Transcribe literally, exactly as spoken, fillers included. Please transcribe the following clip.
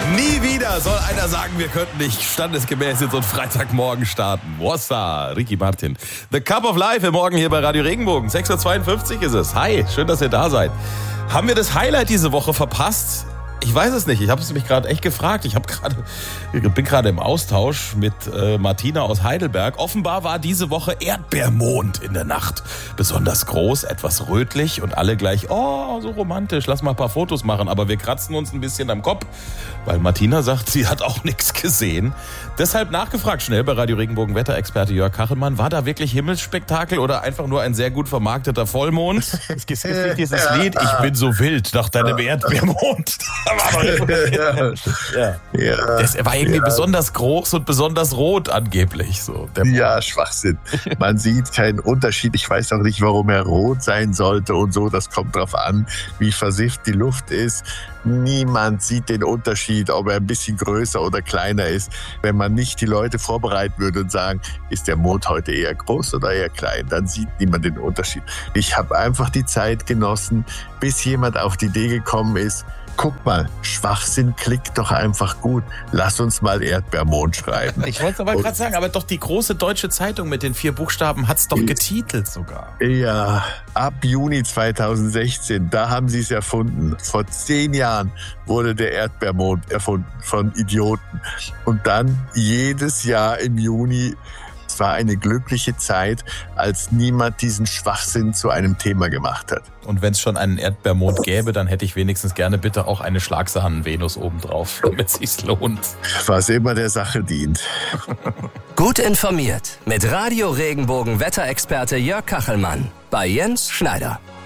Nie wieder soll einer sagen, wir könnten nicht standesgemäß in so einen Freitagmorgen starten. Wassa, Ricky Martin. The Cup of Life im Morgen hier bei Radio Regenbogen. sechs Uhr zweiundfünfzig ist es. Hi, schön, dass ihr da seid. Haben wir das Highlight diese Woche verpasst? Ich weiß es nicht. Ich habe es mich gerade echt gefragt. Ich hab grade, bin gerade im Austausch mit äh, Martina aus Heidelberg. Offenbar war diese Woche Erdbeermond in der Nacht. Besonders groß, etwas rötlich und alle gleich, oh, so romantisch, lass mal ein paar Fotos machen. Aber wir kratzen uns ein bisschen am Kopf, weil Martina sagt, sie hat auch nichts gesehen. Deshalb nachgefragt schnell bei Radio Regenbogen Wetterexperte Jörg Kachelmann. War da wirklich Himmelsspektakel oder einfach nur ein sehr gut vermarkteter Vollmond? Es gibt dieses Lied, ich bin so wild nach deinem Erdbeermond. ja. Ja. Ja. Das war irgendwie ja. besonders groß und besonders rot angeblich. So, der ja, Schwachsinn. Man sieht keinen Unterschied. Ich weiß auch nicht, warum er rot sein sollte und so. Das kommt drauf an, wie versifft die Luft ist. Niemand sieht den Unterschied, ob er ein bisschen größer oder kleiner ist. Wenn man nicht die Leute vorbereiten würde und sagen, ist der Mond heute eher groß oder eher klein, dann sieht niemand den Unterschied. Ich habe einfach die Zeit genossen, bis jemand auf die Idee gekommen ist, guck mal, Schwachsinn klickt doch einfach gut. Lass uns mal Erdbeermond schreiben. Ich wollte es aber gerade sagen, aber doch die große deutsche Zeitung mit den vier Buchstaben hat es doch getitelt sogar. Ja, ab Juni zweitausendsechzehn, da haben sie es erfunden. Vor zehn Jahren wurde der Erdbeermond erfunden von Idioten. Und dann jedes Jahr im Juni. Es war eine glückliche Zeit, als niemand diesen Schwachsinn zu einem Thema gemacht hat. Und wenn es schon einen Erdbeermond gäbe, dann hätte ich wenigstens gerne bitte auch eine Schlagsahnen-Venus obendrauf, damit es sich lohnt. Was immer der Sache dient. Gut informiert mit Radio Regenbogen Wetterexperte Jörg Kachelmann bei Jens Schneider.